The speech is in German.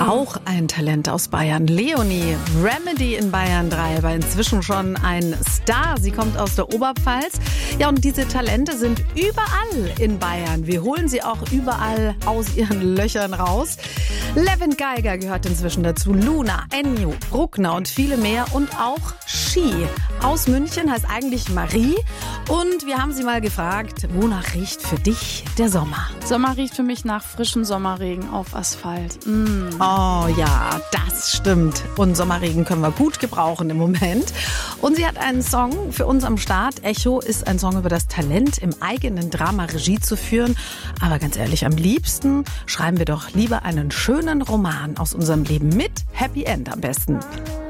Auch ein Talent aus Bayern. Leonie, Remedy in Bayern 3, war inzwischen schon ein Star. Sie kommt aus der Oberpfalz. Ja, und diese Talente sind überall in Bayern. Wir holen sie auch überall aus ihren Löchern raus. Levin Geiger gehört inzwischen dazu. Luna, Ennio, Bruckner und viele mehr. Und auch Ski. Aus München heißt eigentlich Marie. Und wir haben sie mal gefragt, wonach riecht für dich der Sommer? Sommer riecht für mich nach frischem Sommerregen auf Asphalt. Oh ja, das stimmt. Und Sommerregen können wir gut gebrauchen im Moment. Und sie hat einen Song für uns am Start. Echo ist ein Song über das Talent, im eigenen Drama Regie zu führen. Aber ganz ehrlich, am liebsten schreiben wir doch lieber einen schönen Roman aus unserem Leben mit Happy End am besten.